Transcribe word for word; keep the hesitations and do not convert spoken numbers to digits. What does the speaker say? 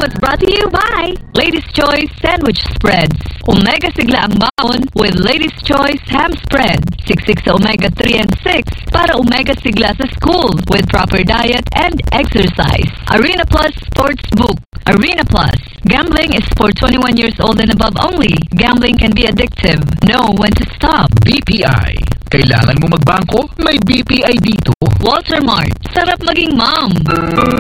was brought to you by Ladies' Choice Sandwich Spreads. Omega Sigla ang baon with Ladies' Choice Ham Spread. Siksik sa omega three and six para omega sigla sa school with proper diet and exercise. Arena Plus Sportsbook. Arena Plus. Gambling is for twenty-one years old and above only. Gambling can be addictive. Know when to stop. B P I. Kailangan mo magbangko? May B P I dito. Walter Mart. Sarap maging mom.